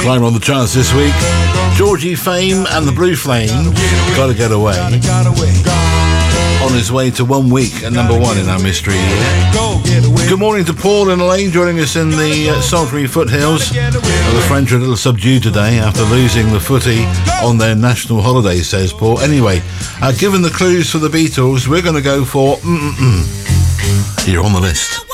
Climb on the charts this week. Georgie Fame and the Blue Flame, Gotta Get Away. On his way to 1 week at number 1 in our mystery year. Good morning to Paul and Elaine joining us in the sultry foothills. The French are a little subdued today after losing the footy on their national holiday, says Paul. Anyway, given the clues for the Beatles, we're going to go for You're on the list.